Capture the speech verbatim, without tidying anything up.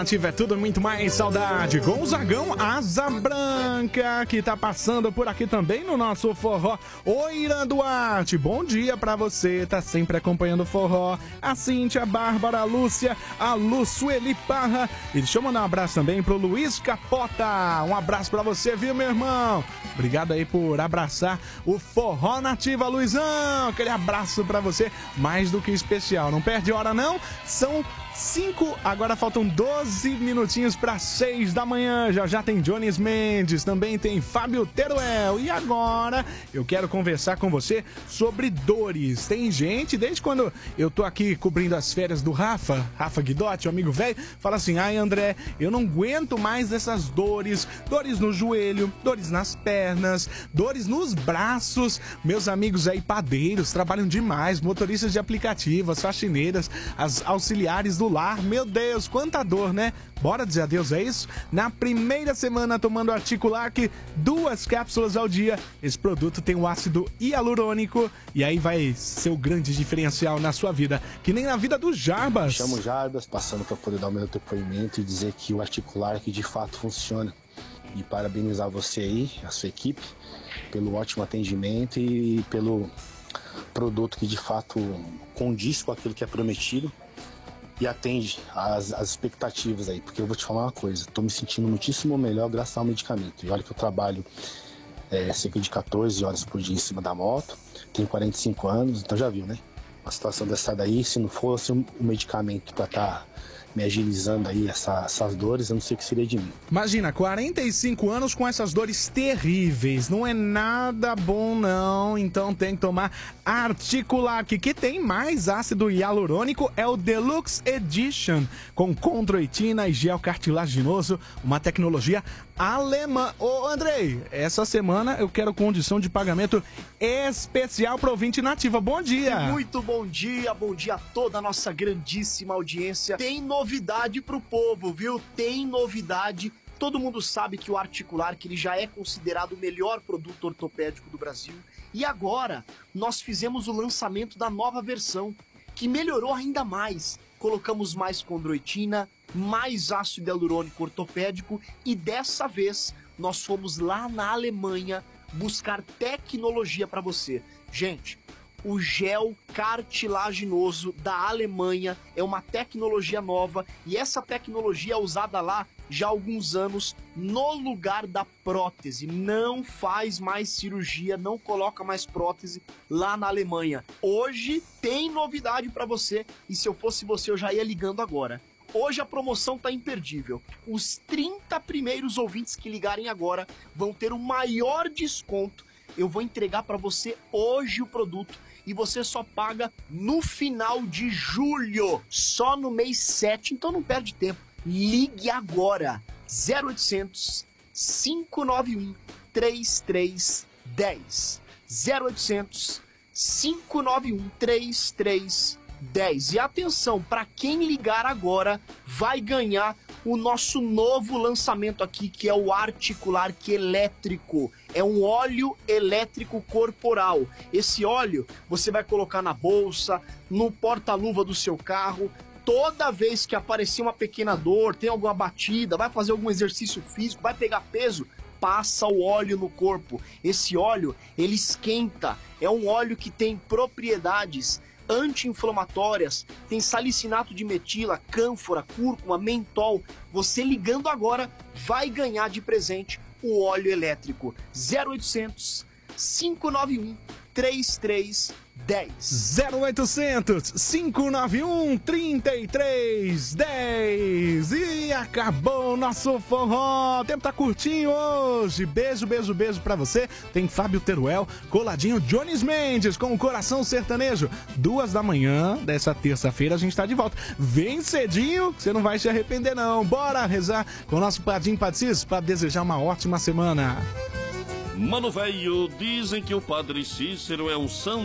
Nativa é tudo muito mais saudade. Gonzagão Asa Branca, que tá passando por aqui também no nosso forró. Oi, Irã Duarte, bom dia pra você, tá sempre acompanhando o forró. A Cíntia, a Bárbara, a Lúcia, a Lu Sueli Parra. E deixa eu mandar um abraço também pro Luiz Capota. Um abraço pra você, viu, meu irmão? Obrigado aí por abraçar o Forró Nativa, Luizão. Aquele abraço pra você, mais do que especial. Não perde hora, não? São cinco, agora faltam doze minutinhos para seis da manhã. Já já tem Jones Mendes, também tem Fábio Teruel. E agora eu quero conversar com você sobre dores. Tem gente, desde quando eu tô aqui cobrindo as férias do Rafa, Rafa Guidotti, o amigo velho, fala assim: ai, André, eu não aguento mais essas dores. Dores no joelho, dores nas pernas, dores nos braços. Meus amigos aí, padeiros, trabalham demais, motoristas de aplicativos, faxineiras, as auxiliares do lar, meu Deus, quanta dor, né? Bora dizer adeus, é isso? Na primeira semana tomando Articulac, duas cápsulas ao dia, esse produto tem o ácido hialurônico e aí vai ser o grande diferencial na sua vida, que nem na vida do Jarbas. Me chamo Jarbas, passando para poder dar o meu depoimento e dizer que o Articulac de fato funciona. E parabenizar você aí, a sua equipe, pelo ótimo atendimento e pelo produto que de fato condiz com aquilo que é prometido e atende às, às expectativas aí, porque eu vou te falar uma coisa, tô me sentindo muitíssimo melhor graças ao medicamento. E olha que eu trabalho é, cerca de quatorze horas por dia em cima da moto, tenho quarenta e cinco anos, então já viu, né? Uma situação dessa daí, se não fosse um, um medicamento para estar tá me agilizando aí essa, essas dores, eu não sei o que seria de mim. Imagina, quarenta e cinco anos com essas dores terríveis, não é nada bom não, então tem que tomar Articulac, que tem mais ácido hialurônico, é o Deluxe Edition, com condroitina e gel cartilaginoso, uma tecnologia alemã. Ô Andrei, essa semana eu quero condição de pagamento especial para ouvinte nativa. Bom dia! Muito bom dia, bom dia a toda a nossa grandíssima audiência. Tem novidade pro povo, viu? Tem novidade. Todo mundo sabe que o Articulac, que ele já é considerado o melhor produto ortopédico do Brasil. E agora nós fizemos o lançamento da nova versão, que melhorou ainda mais. Colocamos mais condroitina, mais ácido hialurônico ortopédico e dessa vez nós fomos lá na Alemanha buscar tecnologia para você. Gente, o gel cartilaginoso da Alemanha é uma tecnologia nova e essa tecnologia é usada lá já há alguns anos no lugar da prótese. Não faz mais cirurgia, não coloca mais prótese lá na Alemanha. Hoje tem novidade para você e se eu fosse você eu já ia ligando agora. Hoje a promoção tá imperdível. Os trinta primeiros ouvintes que ligarem agora vão ter o maior desconto. Eu vou entregar para você hoje o produto e você só paga no final de julho, só no mês sete, então não perde tempo. Ligue agora, zero oitocentos, cinco nove um, três três um zero, zero oitocentos, cinco nove um, três três um zero. E atenção, para quem ligar agora vai ganhar o nosso novo lançamento aqui, que é o Articulac elétrico. É um óleo elétrico corporal. Esse óleo você vai colocar na bolsa, no porta-luva do seu carro. Toda vez que aparecer uma pequena dor, tem alguma batida, vai fazer algum exercício físico, vai pegar peso, passa o óleo no corpo. Esse óleo, ele esquenta. É um óleo que tem propriedades anti-inflamatórias, tem salicinato de metila, cânfora, cúrcuma, mentol. Você ligando agora vai ganhar de presente o óleo elétrico. zero oitocentos, cinco nove um, três três um zero. zero oitocentos, cinco nove um, três três um zero. E acabou o nosso forró. O tempo tá curtinho hoje. Beijo, beijo, beijo pra você. Tem Fábio Teruel, coladinho Jones Mendes com o Coração Sertanejo. Duas da manhã dessa terça-feira a gente tá de volta. Vem cedinho, você não vai se arrepender não. Bora rezar com o nosso Padim Pacis pra desejar uma ótima semana. Mano velho, dizem que o Padre Cícero é um santo